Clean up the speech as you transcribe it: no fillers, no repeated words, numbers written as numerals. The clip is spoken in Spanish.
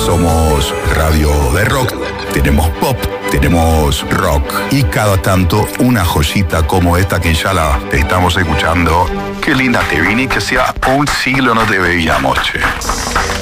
Somos radio de rock, tenemos pop, tenemos rock y cada tanto una joyita como esta que ya la estamos escuchando. Qué linda te vine, que sea un siglo no te veíamos, che.